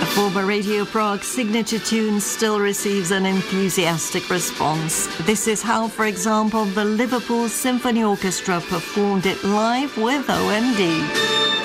The former Radio Prague signature tune still receives an enthusiastic response. This is how, for example, the Liverpool Symphony Orchestra performed it live with OMD.